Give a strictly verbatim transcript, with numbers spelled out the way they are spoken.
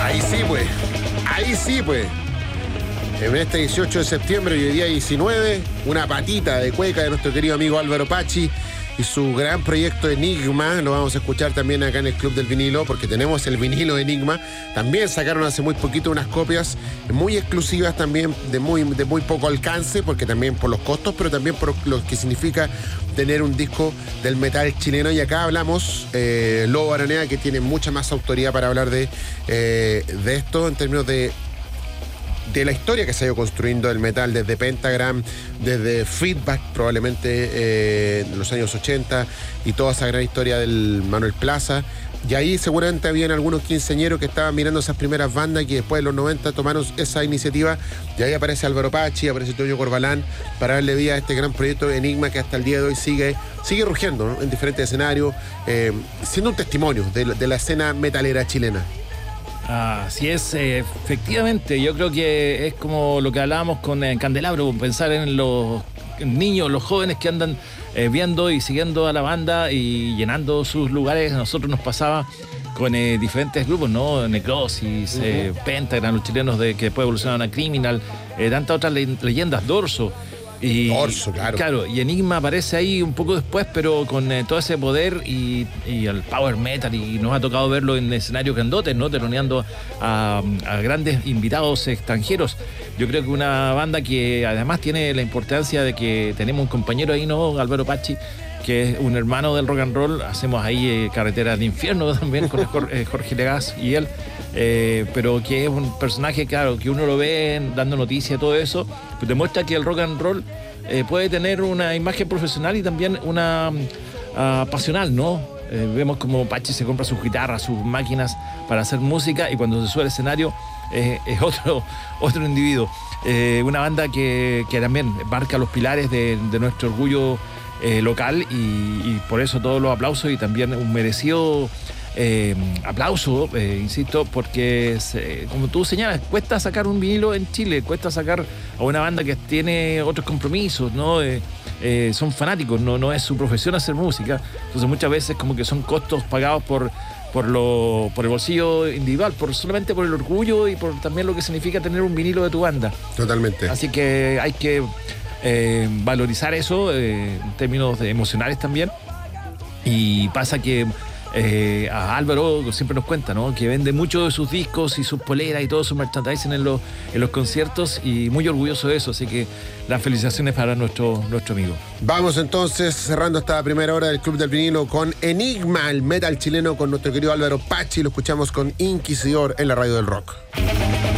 Ahí sí, pues. Ahí sí, pues. En este dieciocho de septiembre y hoy día diecinueve, una patita de cueca de nuestro querido amigo Álvaro Pacci y su gran proyecto Enigma. Lo vamos a escuchar también acá en el Club del Vinilo, porque tenemos el vinilo de Enigma. También sacaron hace muy poquito unas copias muy exclusivas también, de muy, de muy poco alcance, porque también por los costos, pero también por lo que significa tener un disco del metal chileno. Y acá hablamos, eh, Lobo Aranea, que tiene mucha más autoridad para hablar de, eh, de esto en términos de de la historia que se ha ido construyendo el metal desde Pentagram, desde Feedback probablemente eh, en los años ochenta, y toda esa gran historia del Manuel Plaza. Y ahí seguramente habían algunos quinceañeros que estaban mirando esas primeras bandas que después de los noventa tomaron esa iniciativa, y ahí aparece Álvaro Pacci, aparece Toño Corbalán para darle vida a este gran proyecto de Enigma que hasta el día de hoy sigue, sigue rugiendo, ¿no?, en diferentes escenarios, eh, siendo un testimonio de, de la escena metalera chilena. Así es, eh, efectivamente, yo creo que es como lo que hablábamos con eh, Candelabro, pensar en los niños, los jóvenes que andan eh, viendo y siguiendo a la banda y llenando sus lugares. A nosotros nos pasaba con eh, diferentes grupos, ¿no? Necrosis, uh-huh. eh, Pentagram, los chilenos de, que después evolucionaron a Criminal, eh, tantas otras le leyendas, Dorso. Y, Dorso, claro. Claro, y Enigma aparece ahí un poco después, pero con eh, todo ese poder y, y el power metal, y nos ha tocado verlo en escenarios grandotes, ¿no?, teloneando a, a grandes invitados extranjeros. Yo creo que una banda que además tiene la importancia de que tenemos un compañero ahí, ¿no?, Álvaro Pacci, que es un hermano del rock and roll. Hacemos ahí eh, Carretera del Infierno también con Jorge, Jorge Legaz y él, eh, pero que es un personaje, claro, que uno lo ve dando noticias y todo eso, pues demuestra que el rock and roll eh, puede tener una imagen profesional y también una uh, pasional, ¿no? Eh, vemos como Pacci se compra sus guitarras, sus máquinas para hacer música, y cuando se sube al escenario eh, es otro, otro individuo. Eh, una banda que, que también marca los pilares de, de nuestro orgullo Eh, local, y, y por eso todos los aplausos, y también un merecido eh, aplauso, eh, insisto, porque se, como tú señalas, cuesta sacar un vinilo en Chile, cuesta sacar a una banda que tiene otros compromisos, ¿no? Eh, eh, son fanáticos, no, no es su profesión hacer música, entonces muchas veces como que son costos pagados por por lo por el bolsillo individual, por solamente por el orgullo y por también lo que significa tener un vinilo de tu banda. Totalmente. Así que hay que Eh, valorizar eso eh, en términos de emocionales también. Y pasa que eh, a Álvaro siempre nos cuenta, ¿no?, que vende mucho de sus discos y sus poleras y todo su merchandising en los, en los conciertos, y muy orgulloso de eso. Así que las felicitaciones para nuestro, nuestro amigo. Vamos entonces cerrando esta primera hora del Club del Vinilo con Enigma, el metal chileno, con nuestro querido Álvaro Pacci. Lo escuchamos con Inquisidor en la radio del rock.